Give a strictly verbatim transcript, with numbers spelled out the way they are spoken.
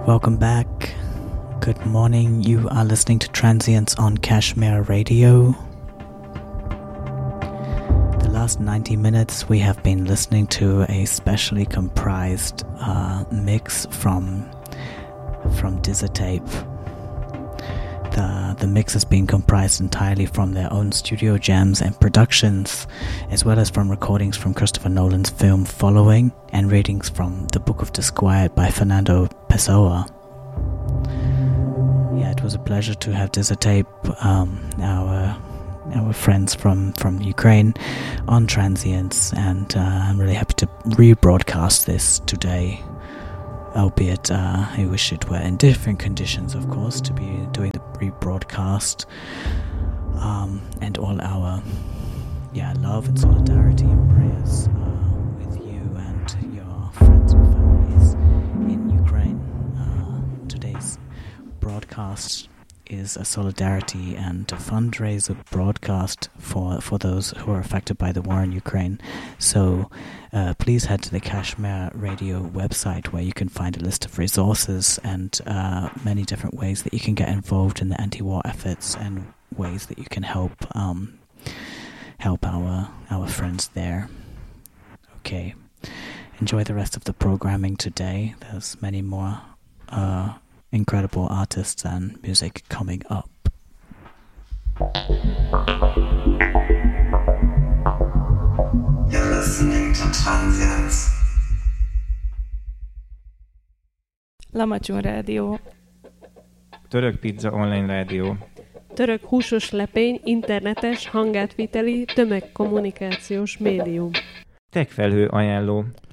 Welcome back. Good morning. You are listening to Transients on Kashmir Radio. The last ninety minutes we have been listening to a specially comprised uh, mix from from Dizatape. The, the mix has been comprised entirely from their own studio jams and productions, as well as from recordings from Christopher Nolan's film Following and readings from The Book of Disquiet by Fernando Pessoa. Yeah, it was a pleasure to have Dizatape, um, our our friends from, from Ukraine, on Transients, and uh, I'm really happy to rebroadcast this today. Albeit, uh, I wish it were in different conditions, of course, to be doing the rebroadcast. Um, and all our, yeah, love and solidarity and prayers uh, with you and your friends and families in Ukraine. Uh, today's broadcast is a solidarity and a fundraiser broadcast for, for those who are affected by the war in Ukraine. So uh, please head to the Kashmir Radio website, where you can find a list of resources and uh, many different ways that you can get involved in the anti-war efforts and ways that you can help um, help our our friends there. Okay, enjoy the rest of the programming today. There's many more uh, incredible artists and music coming up. You're listening to Transients. Lamacson Rádió. Török Pizza Online Rádió. Török húsos lepény, internetes, hangátviteli, tömegkommunikációs médium. Tech felhő ajánló.